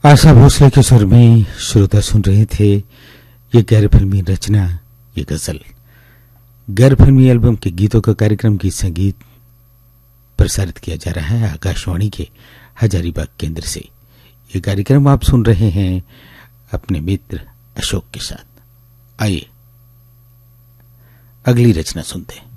आशा भोसले के सुर में श्रोता सुन रहे थे ये गैर फिल्मी रचना, ये गजल। गैर फिल्मी एल्बम के गीतों का कार्यक्रम की संगीत प्रसारित किया जा रहा है आकाशवाणी के हजारीबाग केंद्र से। ये कार्यक्रम आप सुन रहे हैं अपने मित्र अशोक के साथ। आइए अगली रचना सुनते हैं।